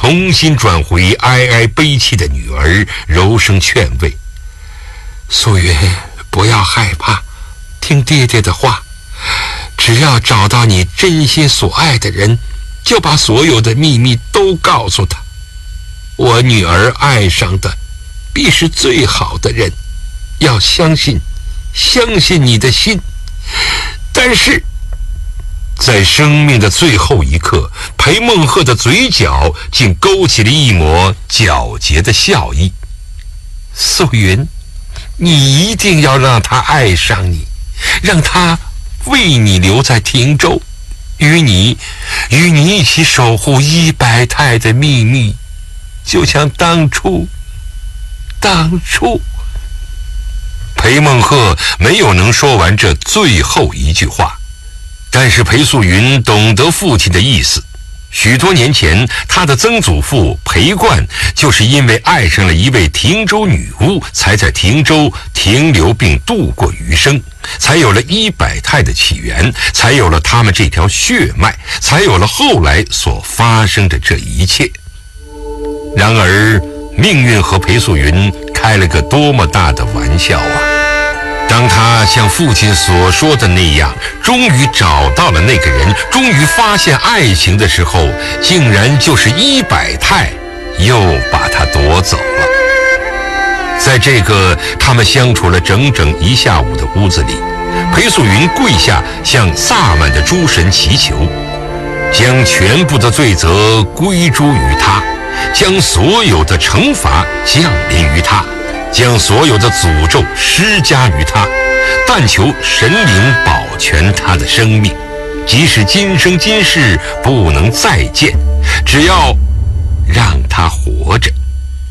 重新转回哀哀悲泣的女儿，柔声劝慰：素云，不要害怕，听爹爹的话，只要找到你真心所爱的人，就把所有的秘密都告诉他。我女儿爱上的必是最好的人，要相信你的心。但是在生命的最后一刻，裴孟鹤的嘴角竟勾起了一抹皎洁的笑意。素云，你一定要让他爱上你，让他为你留在汀州，与你一起守护100太的秘密，就像当初。裴孟鹤没有能说完这最后一句话，但是裴素云懂得父亲的意思。许多年前，他的曾祖父裴冠就是因为爱上了一位汀州女巫，才在汀州停留并度过余生，才有了100太的起源，才有了他们这条血脉，才有了后来所发生的这一切。然而命运和裴素云开了个多么大的玩笑啊！当他像父亲所说的那样，终于找到了那个人，终于发现爱情的时候，竟然就是100太又把他夺走了。在这个他们相处了整整1下午的屋子里，裴素云跪下向萨满的诸神祈求，将全部的罪责归诸于他，将所有的惩罚降临于他，将所有的诅咒施加于他，但求神灵保全他的生命，即使今生今世不能再见，只要让他活着。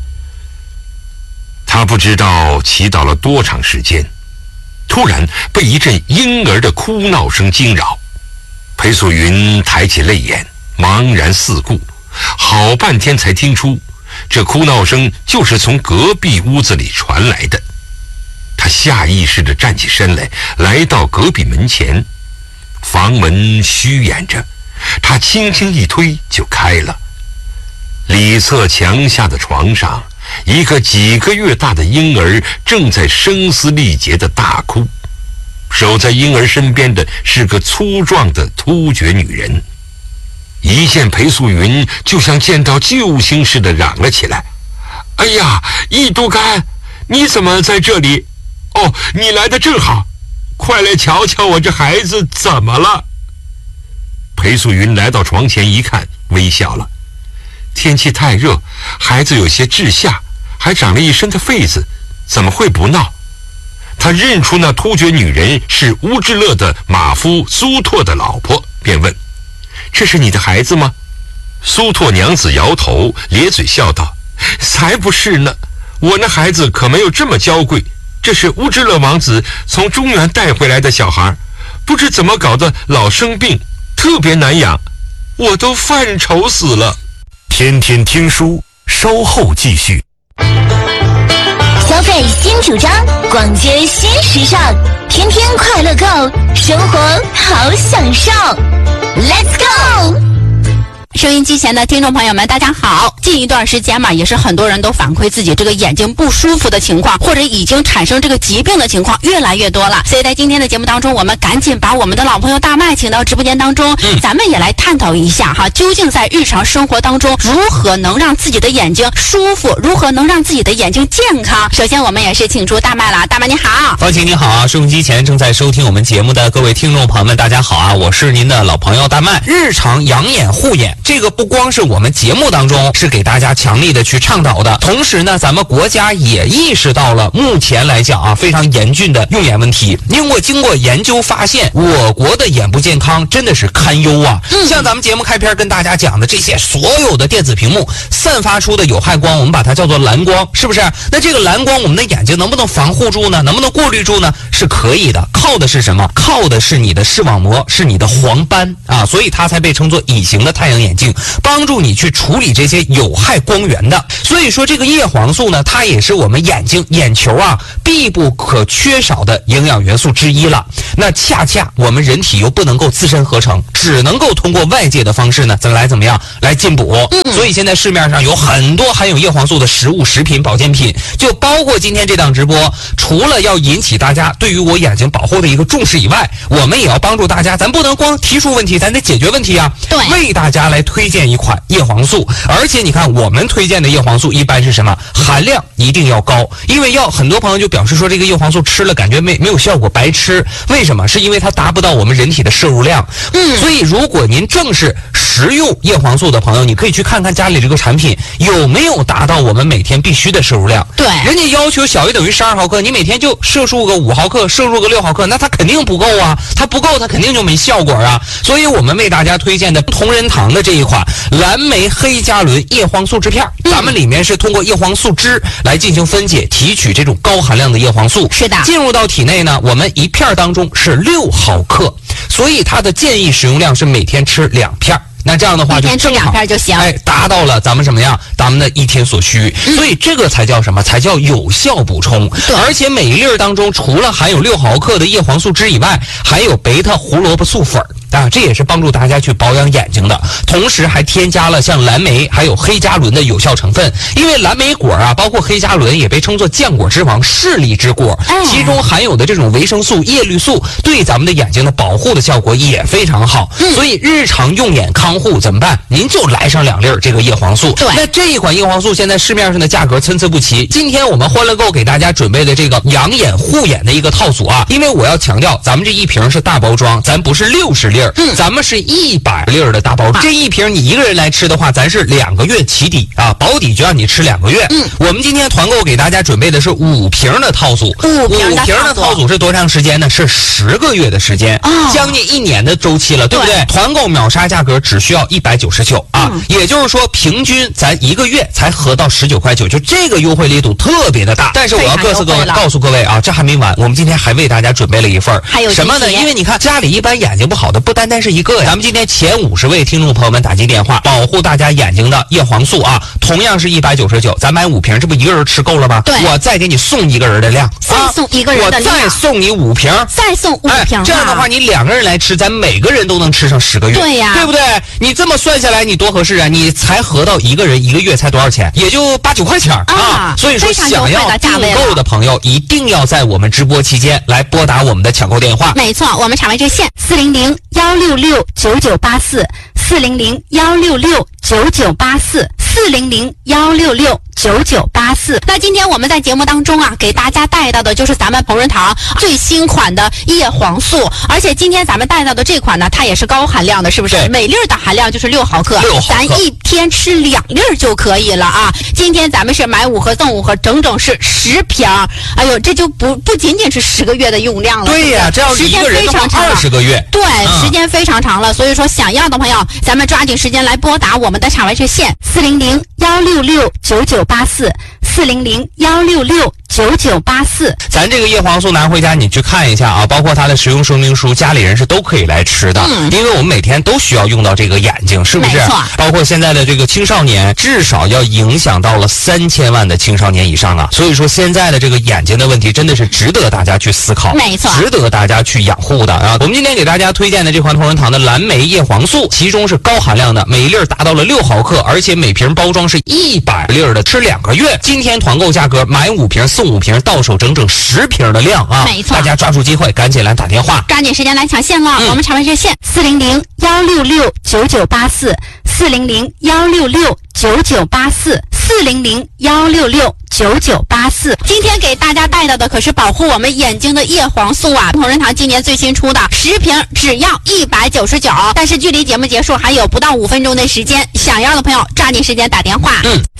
他不知道祈祷了多长时间，突然被一阵婴儿的哭闹声惊扰。裴素云抬起泪眼，茫然四顾，好半天才听出这哭闹声就是从隔壁屋子里传来的。他下意识地站起身来，来到隔壁门前，房门虚掩着，他轻轻一推就开了。里侧墙下的床上，一个几个月大的婴儿正在声嘶力竭地大哭，守在婴儿身边的是个粗壮的突厥女人。一见裴素云，就像见到救星似的嚷了起来：哎呀，易都干，你怎么在这里？哦，你来得正好，快来瞧瞧我这孩子怎么了。裴素云来到床前一看，微笑了。天气太热，孩子有些滞下，还长了一身的痱子，怎么会不闹？他认出那突厥女人是乌之勒的马夫苏拓的老婆，便问：这是你的孩子吗？苏拓娘子摇头，咧嘴笑道：才不是呢，我那孩子可没有这么娇贵，这是乌之勒王子从中原带回来的小孩，不知怎么搞得老生病，特别难养，我都犯愁死了。 天天听书，稍后继续。 消费新主张，逛街新时尚，天天快乐购，生活好享受。Let's go！ 收音机前的听众朋友们，大家好。近一段时间嘛，也是很多人都反馈自己这个眼睛不舒服的情况，或者已经产生这个疾病的情况越来越多了。所以在今天的节目当中，我们赶紧把我们的老朋友大麦请到直播间当中，咱们也来探讨一下哈，究竟在日常生活当中如何能让自己的眼睛舒服，如何能让自己的眼睛健康。首先我们也是请出大麦了，大麦你好。 方晴你好啊，收音机前正在收听我们节目的各位听众朋友们，大家好啊，我是您的老朋友大麦。日常养眼护眼，这个不光是我们节目当中是给大家强力的去倡导的，同时呢，咱们国家也意识到了目前来讲啊非常严峻的用眼问题。因为经过研究发现，我国的眼部健康真的是堪忧啊。像咱们节目开篇跟大家讲的这些所有的电子屏幕散发出的有害光，我们把它叫做蓝光，是不是？那这个蓝光我们的眼睛能不能防护住呢？能不能过滤住呢？是可以的。靠的是什么？靠的是你的视网膜，是你的黄斑啊，所以它才被称作隐形的太阳眼镜。 睛，帮助你去处理这些有害光源的。所以说这个叶黄素呢，它也是我们眼球啊必不可缺少的营养元素之一了。那恰恰我们人体又不能够自身合成，只能够通过外界的方式呢怎么样来进补。所以现在市面上有很多含有叶黄素的食物、食品、保健品，就包括今天这档直播，除了要引起大家对于我眼睛保护的一个重视以外，我们也要帮助大家，咱不能光提出问题，咱得解决问题啊。 对， 为大家来推荐一款叶黄素，而且你看我们推荐的叶黄素一般是什么？含量一定要高，因为很多朋友就表示说这个叶黄素吃了感觉没有效果，白吃。为什么？是因为它达不到我们人体的摄入量。所以如果您正是食用叶黄素的朋友，你可以去看看家里这个产品有没有达到我们每天必须的摄入量。 对， 人家要求小于等于12毫克，你每天就摄入个5毫克，摄入个6毫克，那它肯定不够啊，它不够它肯定就没效果啊。所以我们为大家推荐的同仁堂的这一款蓝莓黑加仑叶黄素制片，咱们里面是通过叶黄素汁来进行分解提取这种高含量的叶黄素， 是的， 进入到体内呢，我们一片当中是6毫克，所以它的建议使用量是每天吃2片。那这样的话就正好， 一天吃2片就行， 达到了咱们的一天所需。所以这个才叫什么？才叫有效补充。而且每一粒当中除了含有6毫克的叶黄素汁以外，还有贝塔胡萝卜素粉啊，这也是帮助大家去保养眼睛的。同时还添加了像蓝莓还有黑加仑的有效成分，因为蓝莓果啊，包括黑加仑也被称作浆果之王、视力之果，其中含有的这种维生素、叶绿素对咱们的眼睛的保护的效果也非常好。所以日常用眼康护怎么办？您就来上2粒这个叶黄素。 对， 那这一款叶黄素现在市面上的价格参差不齐。今天我们欢乐购给大家准备的这个养眼护眼的一个套组啊，因为我要强调，咱们这一瓶是大包装，咱不是60粒，咱们是100粒的大包装。这一瓶你一个人来吃的话，咱是2个月起底啊，保底就让你吃2个月。我们今天团购给大家准备的是5瓶的套组，5瓶的套组是多长时间呢？是10个月的时间，将近1年的周期了，对不对？团购秒杀价格只需要199啊，也就是说平均咱1个月才合到19块9，就这个优惠力度特别的大。但是我要告诉各位啊，这还没完，我们今天还为大家准备了一份还有什么呢？因为你看家里一般眼睛不好的不单单是一个呀，咱们今天前50位听众朋友们打进电话，保护大家眼睛的叶黄素啊，同样是199，咱买5瓶，这不一个人吃够了吗？ 对， 我再给你送一个人的量， 再送一个人的量， 我再送你5瓶， 再送5瓶， 这样的话你2个人来吃，咱每个人都能吃上10个月， 对呀， 对不对？你这么算下来，你多合适啊！你才合到一个人1个月才多少钱？也就8、9块钱啊！所以说，想要订购的朋友一定要在我们直播期间来拨打我们的抢购电话。 没错，我们场外热线400-166-9984，400-166-9984，400-166-9984。那今天我们在节目当中啊，给大家带到的就是咱们同仁堂最新款的叶黄素，而且今天咱们带到的这款呢，它也是高含量的，是不是？每粒的含量就是6毫克，咱一天吃2粒就可以了啊！今天咱们是买5盒送5盒，整整是10瓶。哎呦，这就不仅仅是10个月的用量了。 对呀，这要是一个人的话20个月。 对，时间非常长了。所以说，想要的朋友，咱们抓紧时间来拨打我们的场外热线400-166-9984，400-166-9984。 咱这个叶黄素拿回家你去看一下啊，包括它的食用说明书，家里人是都可以来吃的。因为我们每天都需要用到这个眼睛，是不是？ 没错。 包括现在的这个青少年，至少要影响到了3000万的青少年以上啊。所以说现在的这个眼睛的问题真的是值得大家去思考， 没错， 值得大家去养护的啊。我们今天给大家推荐的这款同仁堂的蓝莓叶黄素，其中是高含量的，每一粒达到了6毫克，而且每瓶包装是100粒的，吃2个月。今天团购价格买5瓶送5瓶，到手整整10瓶的量啊！ 没错， 大家抓住机会，赶紧来打电话， 抓紧时间来抢线了。我们场外热线400-166-9984，400-166-9984。今天给大家带到的可是保护我们眼睛的叶黄素啊！同仁堂今年最新出的10瓶只要199，但是距离节目结束还有不到5分钟的时间，想要的朋友抓紧时间打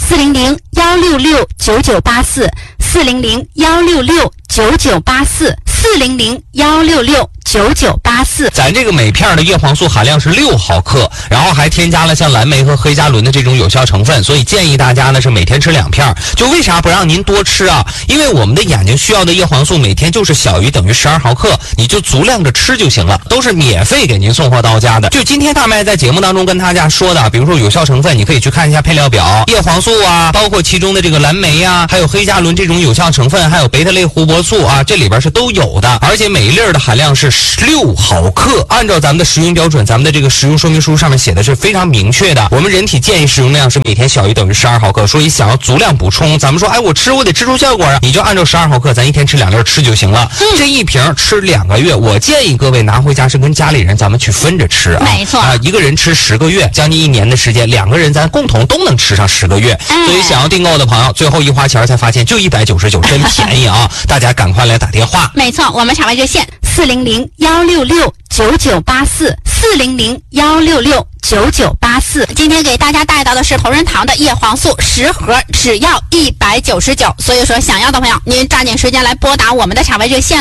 电话。400-166-9984，400-166-9984。 400-166-9984。 咱这个每片的叶黄素含量是6毫克，然后还添加了像蓝莓和黑加仑的这种有效成分，所以建议大家呢是每天吃2片。就为啥不让您多吃啊？因为我们的眼睛需要的叶黄素每天就是小于等于12毫克，你就足量着吃就行了，都是免费给您送货到家的。就今天大麦在节目当中跟大家说的，比如说有效成分，你可以去看一下配料表，叶黄素啊，包括其中的这个蓝莓啊，还有黑加仑这种有效成分，还有贝塔类胡萝卜素啊，这里边是都有的，而且每一粒的含量是6毫克。按照咱们的食用标准，咱们的这个食用说明书上面写的是非常明确的，我们人体建议食用量是每天小于等于12毫克，所以想要足量补充，咱们说我得吃出效果啊，你就按照12毫克，咱一天吃2粒吃就行了。这一瓶吃2个月，我建议各位拿回家是跟家里人咱们去分着吃啊， 没错一个人吃10个月，将近1年的时间，2个人咱共同都能吃上10个月。所以想要订购的朋友，最后一花钱才发现就199，真便宜啊！大家赶快来打电话。 没错，我们场外热线400-166-9984，400-166-9984。今天给大家带到的是同仁堂的叶黄素10盒，只要199。所以说，想要的朋友，您抓紧时间来拨打我们的场外热线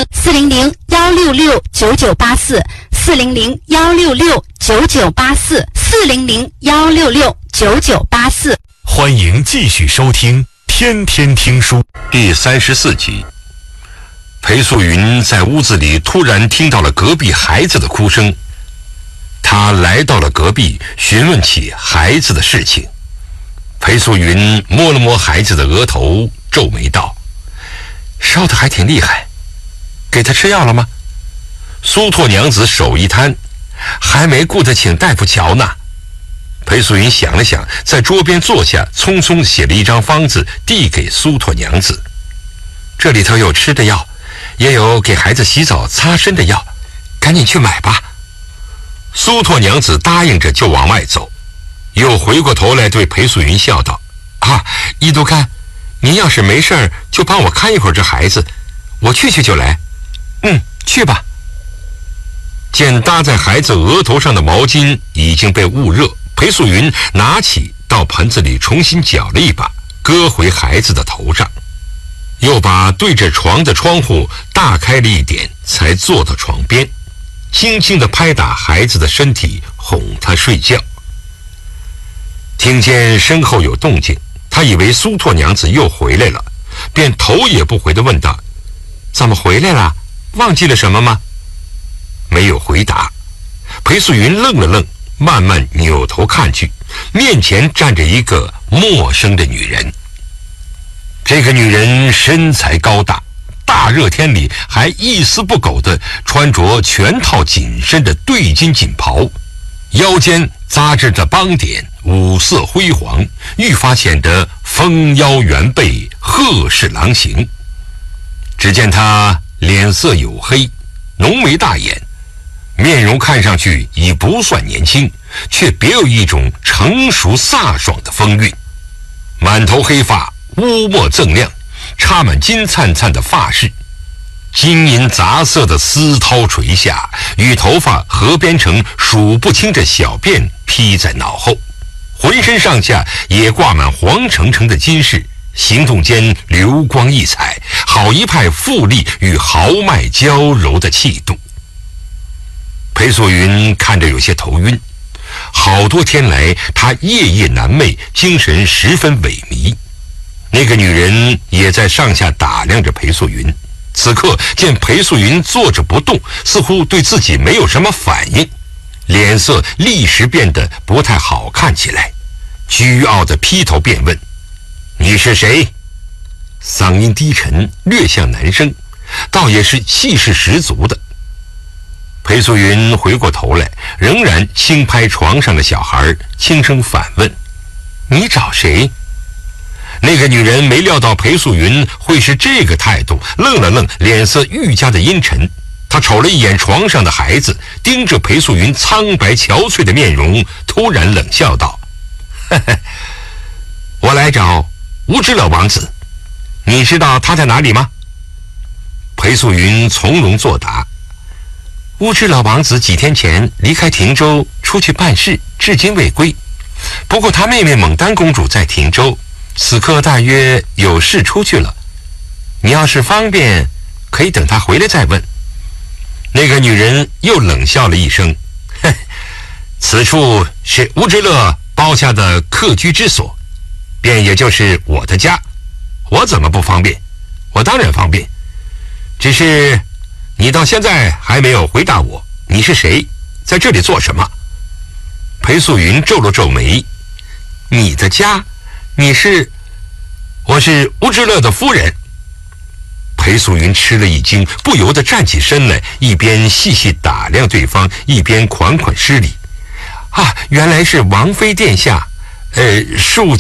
400-166-9984，400-166-9984，400-166-9984。 欢迎继续收听天天听书第34集。裴素云在屋子里突然听到了隔壁孩子的哭声，他来到了隔壁，询问起孩子的事情。裴素云摸了摸孩子的额头，皱眉道：“烧得还挺厉害，给他吃药了吗？”苏拓娘子手一摊：“还没顾得请大夫瞧呢。”裴素云想了想，在桌边坐下，匆匆写了一张方子递给苏拓娘子：“这里头有吃的药，也有给孩子洗澡擦身的药，赶紧去买吧。”苏拓娘子答应着就往外走，又回过头来对裴素云笑道：“一都干，您要是没事儿就帮我看一会儿这孩子，我去就来。”“去吧。”见搭在孩子额头上的毛巾已经被捂热，裴素云拿起到盆子里重新搅了一把，搁回孩子的头上，又把对着床的窗户大开了一点，才坐到床边，轻轻地拍打孩子的身体，哄他睡觉。听见身后有动静，他以为苏拓娘子又回来了，便头也不回地问道：“怎么回来了？忘记了什么吗？”没有回答。裴素云愣了愣，慢慢扭头看去，面前站着一个陌生的女人。这个女人身材高大，大热天里还一丝不苟地穿着全套紧身的对襟锦袍，腰间扎着的邦点五色辉煌，愈发显得丰腰圆背，鹤视狼形。只见她脸色黝黑，浓眉大眼，面容看上去已不算年轻，却别有一种成熟飒爽的风韵。满头黑发乌墨锃亮，插满金灿灿的发饰，金银杂色的丝绦垂下，与头发合编成数不清的小辫披在脑后，浑身上下也挂满黄澄澄的金饰，行动间流光溢彩，好一派富丽与豪迈娇柔的气度。裴素云看着有些头晕，好多天来她夜夜难寐，精神十分萎靡。那个女人也在上下打量着裴素云，此刻见裴素云坐着不动，似乎对自己没有什么反应，脸色立时变得不太好看起来，倨傲地劈头便问：“你是谁？”嗓音低沉，略像男生，倒也是气势十足的。裴素云回过头来，仍然轻拍床上的小孩，轻声反问：“你找谁？”那个女人没料到裴素云会是这个态度，愣了愣，脸色愈加的阴沉。她瞅了一眼床上的孩子，盯着裴素云苍白憔悴的面容，突然冷笑道：“呵呵，我来找无知老王子，你知道他在哪里吗？”裴素云从容作答：“乌知老王子几天前离开亭州出去办事，至今未归。不过他妹妹蒙丹公主在亭州，此刻大约有事出去了。你要是方便， 可以等他回来再问。那个女人又冷笑了一声，哼，此处是乌之乐包下的客居之所，便也就是我的家，我怎么不方便？我当然方便，只是你到现在还没有回答我，你是谁，在这里做什么？裴素云皱了皱眉，你的家？我是乌之乐的夫人。裴素云吃了一惊，不由得站起身来，一边细细打量对方，一边款款施礼。啊，原来是王妃殿下，恕